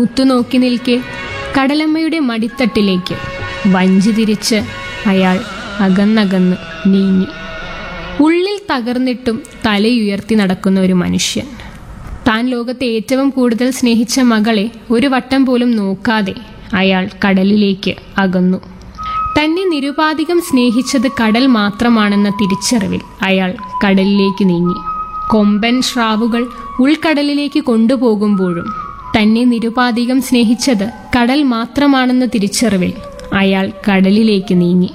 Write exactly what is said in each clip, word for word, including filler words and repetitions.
ഉത്തുനോക്കി നിൽക്കെ കടലമ്മയുടെ മടിത്തട്ടിലേക്ക് വഞ്ചി തിരിച്ച് അയാൾ അകന്നകന്ന് നീങ്ങി. ഉള്ളിൽ തകർന്നിട്ടും തലയുയർത്തി നടക്കുന്ന ഒരു മനുഷ്യൻ. താൻ ലോകത്തെ ഏറ്റവും കൂടുതൽ സ്നേഹിച്ച മകളെ ഒരു വട്ടം പോലും നോക്കാതെ അയാൾ കടലിലേക്ക് അകന്നു. തന്നെ നിരുപാധികം സ്നേഹിച്ചത് കടൽ മാത്രമാണെന്ന തിരിച്ചറിവിൽ അയാൾ കടലിലേക്ക് നീങ്ങി. കൊമ്പൻ സ്രാവുകൾ ഉൾക്കടലിലേക്ക് കൊണ്ടുപോകുമ്പോഴും തന്നെ നിരുപാധികം സ്നേഹിച്ചത് കടൽ മാത്രമാണെന്ന തിരിച്ചറിവിൽ അയാൾ കടലിലേക്ക് നീങ്ങി.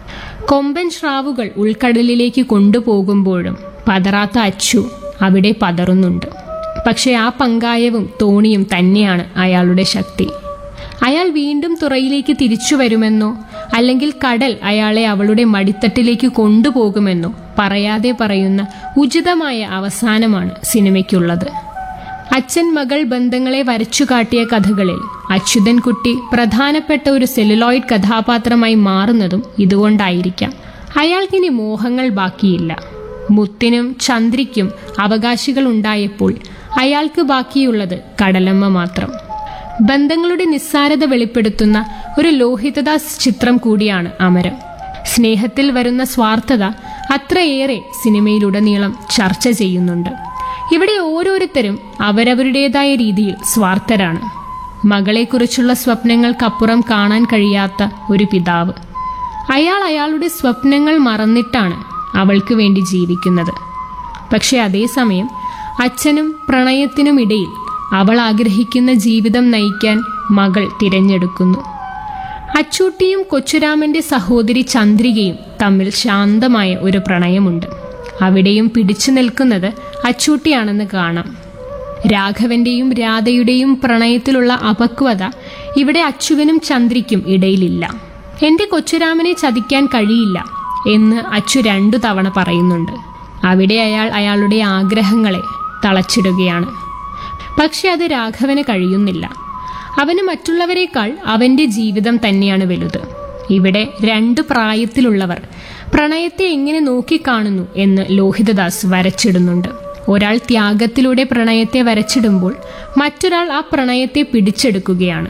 കൊമ്പൻ സ്രാവുകൾ ഉൾക്കടലിലേക്ക് കൊണ്ടുപോകുമ്പോഴും പതറാത്ത അച്ചു അവിടെ പതറുന്നുണ്ട്. പക്ഷെ ആ പങ്കായവും തോണിയും തന്നെയാണ് അയാളുടെ ശക്തി. അയാൾ വീണ്ടും തുറയിലേക്ക് തിരിച്ചു വരുമെന്നോ അല്ലെങ്കിൽ കടൽ അയാളെ അവളുടെ മടിത്തട്ടിലേക്ക് കൊണ്ടുപോകുമെന്നോ പറയാതെ പറയുന്ന ഉചിതമായ അവസാനമാണ് സിനിമയ്ക്കുള്ളത്. അച്ഛൻ മകൾ ബന്ധങ്ങളെ വരച്ചു കാട്ടിയ കഥകളിൽ അച്യുതൻകുട്ടി പ്രധാനപ്പെട്ട ഒരു സെല്ലുലോയിഡ് കഥാപാത്രമായി മാറുന്നതും ഇതുകൊണ്ടായിരിക്കാം. അയാൾക്കിനി മോഹങ്ങൾ ബാക്കിയില്ല. മുത്തിനും ചന്ദ്രിക്കും അവകാശികൾ ഉണ്ടായപ്പോൾ അയാൾക്ക് ബാക്കിയുള്ളത് കടലമ്മ മാത്രം. ബന്ധങ്ങളുടെ നിസ്സാരത വെളിപ്പെടുത്തുന്ന ഒരു ലോഹിതദാസ് ചിത്രം കൂടിയാണ് അമരം. സ്നേഹത്തിൽ വരുന്ന സ്വാർത്ഥത അത്രയേറെ സിനിമയിലുടനീളം ചർച്ച ചെയ്യുന്നുണ്ട്. ഇവിടെ ഓരോരുത്തരും അവരവരുടേതായ രീതിയിൽ സ്വാർത്ഥരാണ്. മകളെക്കുറിച്ചുള്ള സ്വപ്നങ്ങൾക്കപ്പുറം കാണാൻ കഴിയാത്ത ഒരു പിതാവ്. അയാൾ അയാളുടെ സ്വപ്നങ്ങൾ മറന്നിട്ടാണ് അവൾക്ക് വേണ്ടി ജീവിക്കുന്നത്. പക്ഷെ അതേസമയം അച്ഛനും പ്രണയത്തിനുമിടയിൽ അവൾ ആഗ്രഹിക്കുന്ന ജീവിതം നയിക്കാൻ മകൾ തിരഞ്ഞെടുക്കുന്നു. അച്ചൂട്ടിയും കൊച്ചുരാമന്റെ സഹോദരി ചന്ദ്രികയും തമ്മിൽ ശാന്തമായ ഒരു പ്രണയമുണ്ട്. അവിടെയും പിടിച്ചു നിൽക്കുന്നത് അച്ചൂട്ടിയാണെന്ന് കാണാം. രാഘവന്റെയും രാധയുടെയും പ്രണയത്തിലുള്ള അപക്വത ഇവിടെ അച്ചുവിനും ചന്ദ്രിക്കും ഇടയിലില്ല. എന്റെ കൊച്ചുരാമനെ ചതിക്കാൻ കഴിയില്ല എന്ന് അച്ചു രണ്ടു തവണ പറയുന്നുണ്ട്. അവിടെ അയാൾ അയാളുടെ ആഗ്രഹങ്ങളെ തളച്ചിടുകയാണ്. പക്ഷെ അത് രാഘവന് കഴിയുന്നില്ല. അവന് മറ്റുള്ളവരെക്കാൾ അവന്റെ ജീവിതം തന്നെയാണ് വലുത്. ഇവിടെ രണ്ടു പ്രായത്തിലുള്ളവർ പ്രണയത്തെ എങ്ങനെ നോക്കിക്കാണുന്നു എന്ന് ലോഹിതദാസ് വരച്ചിടുന്നുണ്ട്. ഒരാൾ ത്യാഗത്തിലൂടെ പ്രണയത്തെ വരച്ചിടുമ്പോൾ മറ്റൊരാൾ ആ പ്രണയത്തെ പിടിച്ചെടുക്കുകയാണ്.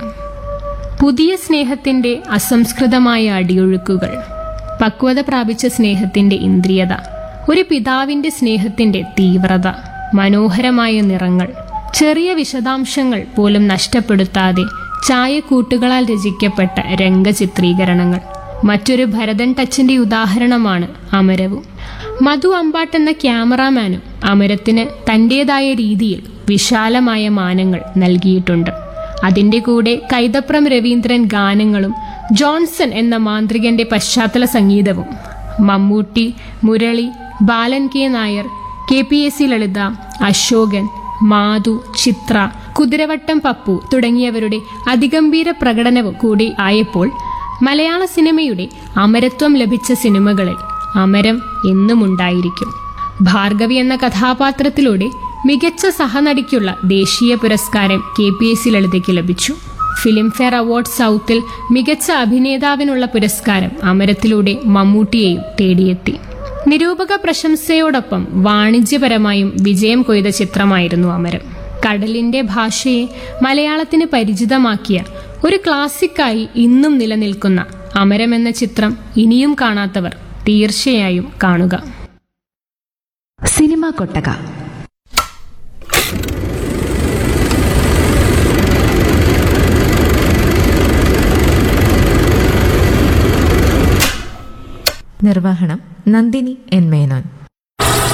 പുതിയ സ്നേഹത്തിന്റെ അസംസ്കൃതമായ അടിയൊഴുക്കുകൾ, പക്വത പ്രാപിച്ച സ്നേഹത്തിന്റെ ഇന്ദ്രിയത, ഒരു പിതാവിന്റെ സ്നേഹത്തിന്റെ തീവ്രത, മനോഹരമായ നിറങ്ങൾ, ചെറിയ വിശദാംശങ്ങൾ പോലും നഷ്ടപ്പെടുത്താതെ ചായക്കൂട്ടുകളാൽ രചിക്കപ്പെട്ട രംഗചിത്രീകരണങ്ങൾ. മറ്റൊരു ഭരതൻ ടച്ചിന്റെ ഉദാഹരണമാണ് അമരവും. മധു അമ്പാട്ട് എന്ന ക്യാമറാമാനും അമരത്തിന് തന്റേതായ രീതിയിൽ വിശാലമായ മാനങ്ങൾ നൽകിയിട്ടുണ്ട്. അതിന്റെ കൂടെ കൈതപ്രം രവീന്ദ്രൻ ഗാനങ്ങളും ജോൺസൺ എന്ന മാന്ത്രികന്റെ പശ്ചാത്തല സംഗീതവും, മമ്മൂട്ടി, മുരളി, ബാലൻ K Nair, K P S C ലളിത, അശോകൻ, മാധു, ചിത്ര, കുതിരവട്ടം പപ്പു തുടങ്ങിയവരുടെ അതിഗംഭീര പ്രകടനവും കൂടി ആയപ്പോൾ മലയാള സിനിമയുടെ അമരത്വം ലഭിച്ച സിനിമകളിൽ അമരം എന്നും ഉണ്ടായിരിക്കും. ഭാർഗവി എന്ന കഥാപാത്രത്തിലൂടെ മികച്ച സഹനടിക്കുള്ള ദേശീയ പുരസ്കാരം കെ പി എസ് സി ലളിതയ്ക്ക് ലഭിച്ചു. ഫിലിംഫെയർ അവാർഡ് സൗത്തിൽ മികച്ച അഭിനേതാവിനുള്ള പുരസ്കാരം അമരത്തിലൂടെ മമ്മൂട്ടിയെയും തേടിയെത്തി. നിരൂപക പ്രശംസയോടൊപ്പം വാണിജ്യപരമായും വിജയം കൊയ്ത ചിത്രമായിരുന്നു അമരം. കടലിന്റെ ഭാഷയെ മലയാളത്തിന് പരിചിതമാക്കിയ ഒരു ക്ലാസിക്കായി ഇന്നും നിലനിൽക്കുന്ന അമരം എന്ന ചിത്രം ഇനിയും കാണാത്തവർ തീർച്ചയായും കാണുക. സിനിമാ കൊട്ടക. നിർവഹണം നന്ദിനി എൻ മേനോൻ.